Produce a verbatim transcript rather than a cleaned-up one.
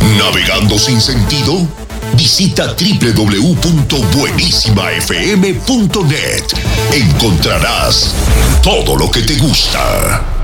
¿Navegando sin sentido? Visita doble u doble u doble u punto buenísima f m punto net. Encontrarás todo lo que te gusta.